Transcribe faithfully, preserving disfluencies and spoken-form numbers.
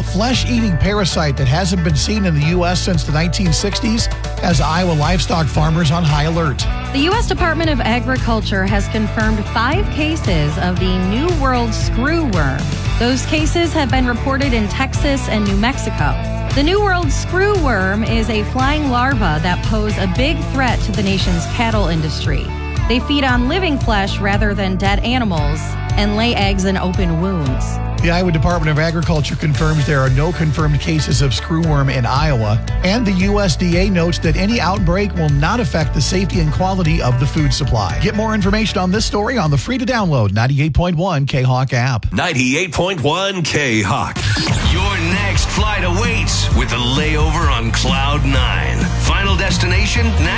flesh-eating parasite that hasn't been seen in the U S since the nineteen sixties has Iowa livestock farmers on high alert. The U S Department of Agriculture has confirmed five cases of the New World screwworm. Those cases have been reported in Texas and New Mexico. The New World screwworm is a flying larva that pose a big threat to the nation's cattle industry. They feed on living flesh rather than dead animals and lay eggs in open wounds. The Iowa Department of Agriculture confirms there are no confirmed cases of screwworm in Iowa, and the U S D A notes that any outbreak will not affect the safety and quality of the food supply. Get more information on this story on the free-to-download ninety-eight point one K-Hawk app. ninety-eight point one K-Hawk. Your next flight awaits with a layover on Cloud nine. Final destination,